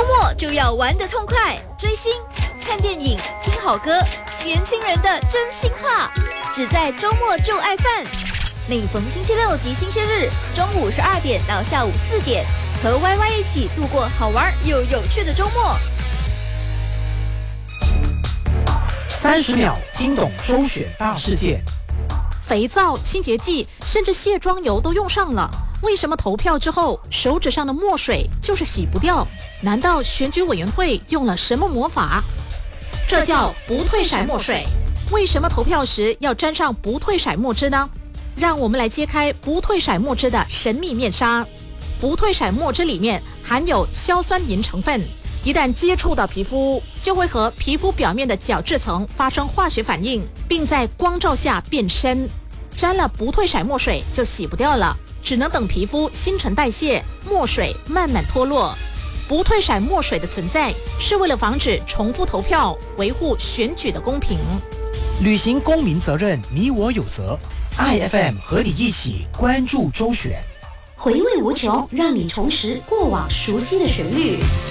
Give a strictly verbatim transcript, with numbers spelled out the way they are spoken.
末就要玩得痛快，追星、看电影、听好歌，年轻人的真心话，只在周末就爱饭。每逢星期六及星期日中午十二点到下午四点，和 Y Y 一起度过好玩又有趣的周末。 三十秒听懂周选大事件。 肥皂、清洁剂，甚至卸妆油都用上了，为什么投票之后手指上的墨水就是洗不掉？难道选举委员会用了什么魔法？这叫不退骰墨水。为什么投票时要沾上不退骰墨汁呢？让我们来揭开不退骰墨汁的神秘面纱。不退骰墨汁里面含有硝酸银成分，一旦接触到皮肤，就会和皮肤表面的角质层发生化学反应，并在光照下变深。沾了不退骰墨水就洗不掉了，只能等皮肤新陈代谢，墨水慢慢脱落。不退骰墨水的存在是为了防止重复投票，维护选举的公平。 履行公民责任，你我有责。I F M 和你一起关注周选， 回味无穷，让你重拾过往熟悉的旋律。